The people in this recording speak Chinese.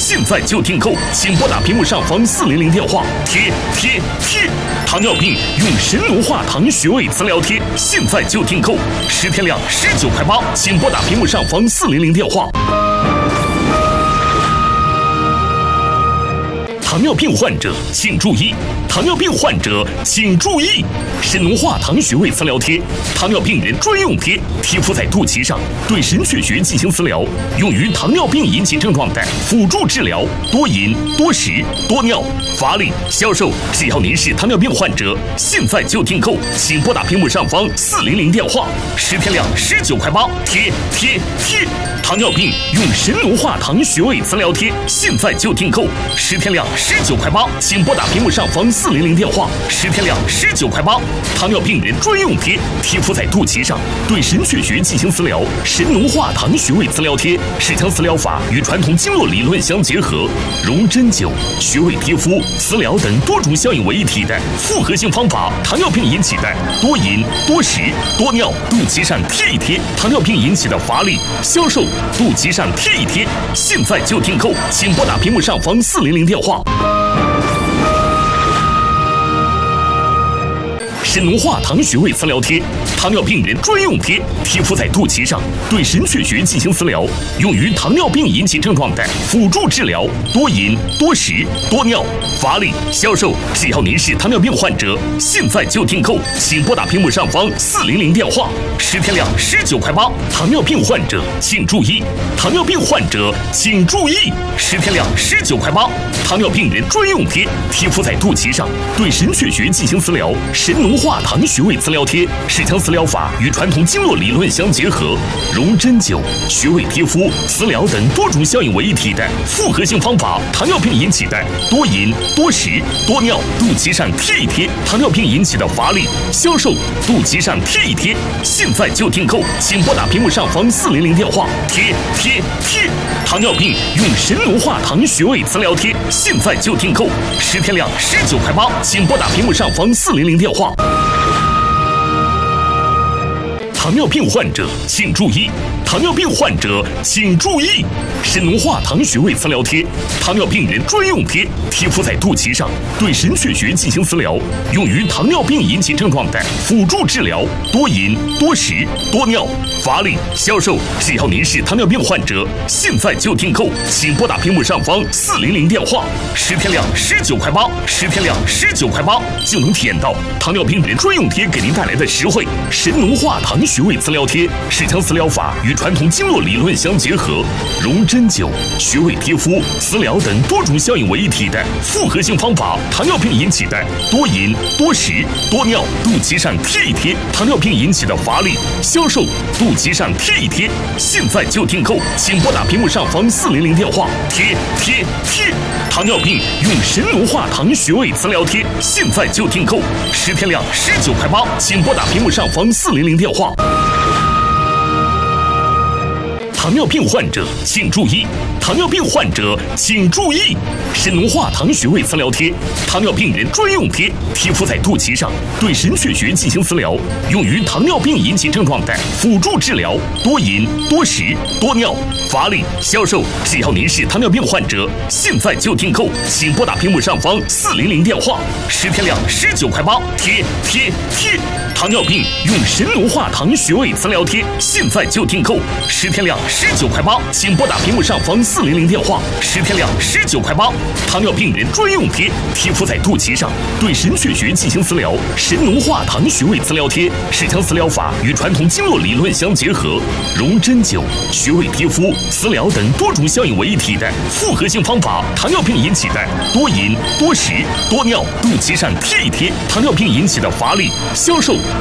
现在就订购，请拨打屏幕上方400电话。贴！糖尿病用神农化糖穴位磁疗贴，现在就订购，10天量19块8，请拨打屏幕上方400电话。糖尿病患者请注意！糖尿病患者请注意！神农化糖穴位磁疗贴，糖尿病人专用贴，贴敷在肚脐上，对神阙穴进行磁疗，用于糖尿病引起症状的辅助治疗，多饮、多食、多尿、乏力、消瘦。只要您是糖尿病患者，现在就订购，请拨打屏幕上方400电话，10天量19块8，贴！糖尿病用神农化糖穴位磁疗贴，现在就订购，10天量19块8，请拨打屏幕上方400电话，10天量19块8。糖尿病人专用贴，贴敷在肚脐上，对神阙穴进行磁疗。神农化糖穴位磁疗贴是将磁疗法与传统经络理论相结合，融针灸、穴位贴敷、磁疗等多种效应为一体的复合性方法。糖尿病引起的多饮、多食、多尿，肚脐上贴一贴；糖尿病引起的乏力、消瘦，肚脐上贴一贴。现在就订购，请拨打屏幕上方400电话。神农化糖穴位磁疗贴，糖尿病人专用贴，贴敷在肚脐上，对神阙穴进行磁疗，用于糖尿病引起症状的辅助治疗，多饮、多食、多尿、乏力、消瘦。只要您是糖尿病患者，现在就订购，请拨打屏幕上方400电话，10天量19块8。糖尿病患者请注意！糖尿病患者请注意！10天量19块8，糖尿病人专用贴，贴敷在肚脐上，对神阙穴进行磁疗。神农化糖穴位磁疗贴是将磁疗法与传统经络理论相结合，融针灸、穴位贴敷、磁疗等多种效应为一体的复合性方法。糖尿病引起的多饮、多食、多尿，肚脐上贴一贴；糖尿病引起的乏力、消瘦，肚脐上贴一贴。现在就订购，请拨打屏幕上方400电话。贴！糖尿病用神农化糖穴位磁疗贴，现在就订购，10天量19块8，请拨打屏幕上方400电话。糖尿病患者请注意！糖尿病患者请注意！神农化糖穴位磁疗贴，糖尿病人专用贴，贴敷在肚脐上，对神阙穴进行磁疗，用于糖尿病引起症状的辅助治疗，多饮、多食、多尿、乏力、消瘦。只要您是糖尿病患者，现在就订购，请拨打屏幕上方400电话，10天量19块8，10天量19块8，就能体验到糖尿病人专用贴给您带来的实惠。神农化糖穴位磁疗贴是将磁疗法与传统经络理论相结合，融针灸、穴位贴敷、磁疗等多种效应为一体的复合性方法。糖尿病引起的多饮、多食、多尿，肚脐上贴一贴；糖尿病引起的乏力、消瘦，肚脐上贴一贴。现在就订购，请拨打屏幕上方400电话。贴！糖尿病用神农化糖穴位磁疗贴，现在就订购，10天量19块8，请拨打屏幕上方400电话。糖尿病患者请注意！糖尿病患者请注意！神农化糖穴位磁疗贴，糖尿病人专用贴，贴敷在肚脐上，对神阙穴进行磁疗，用于糖尿病引起症状的辅助治疗，多饮、多食、多尿、乏力、消瘦。只要您是糖尿病患者，现在就订购，请拨打屏幕上方400电话，10天量19块8，贴！糖尿病用神农化糖穴位磁疗贴，现在就订购，10天量19块8，请拨打屏幕上方400电话，10天量19块8。糖尿病人专用贴，贴敷在肚脐上，对神阙穴进行磁疗。神农化糖穴位磁疗贴是将磁疗法与传统经络理论相结合，融针灸、穴位贴敷、磁疗等多种效应为一体的复合性方法。糖尿病引起的多饮、多食、多尿，肚脐上贴一贴；糖尿病引起的乏力、消瘦，